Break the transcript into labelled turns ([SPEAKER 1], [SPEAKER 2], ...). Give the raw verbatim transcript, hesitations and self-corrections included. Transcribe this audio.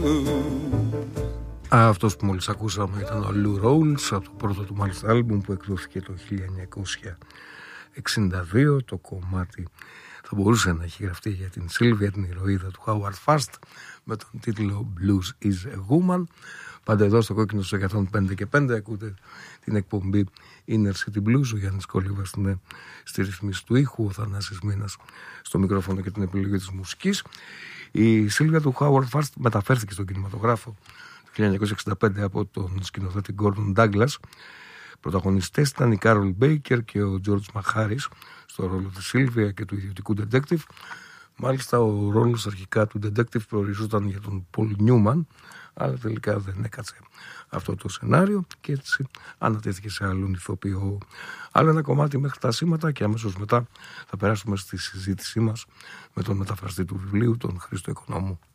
[SPEAKER 1] Αυτός που μόλις ακούσαμε ήταν ο Lou Rawls από το πρώτο του μάλιστα άλμπουμ που εκδόθηκε το χίλια εννιακόσια εξήντα δύο. Το κομμάτι θα μπορούσε να έχει γραφτεί για την Σίλβια, την ηρωίδα του Howard Fast, με τον τίτλο Blues is a Woman. Πάντα εδώ στο Κόκκινο στο εκατόν πέντε και πέντε ακούτε την εκπομπή Inner City Blues. Ο Γιάννης Κολίβας είναι στη ρυθμίση του ήχου, ο Θανάσης Μήνας στο μικρόφωνο και την επιλογή της μουσικής. Η Σίλβια του Howard Fast μεταφέρθηκε στον κινηματογράφο το χίλια εννιακόσια εξήντα πέντε από τον σκηνοθέτη Gordon Douglas. Πρωταγωνιστές ήταν η Carol Baker και ο George McHarris στο ρόλο της Σίλβια και του ιδιωτικού detective. Μάλιστα ο ρόλος αρχικά του detective προοριζόταν για τον Paul Newman, αλλά τελικά δεν έκατσε αυτό το σενάριο και έτσι ανατέθηκε σε άλλον ηθοποιό. Άλλο ένα κομμάτι μέχρι τα σήματα και αμέσως μετά θα περάσουμε στη συζήτησή μας με τον μεταφραστή του βιβλίου, τον Χρήστο Οικονόμου.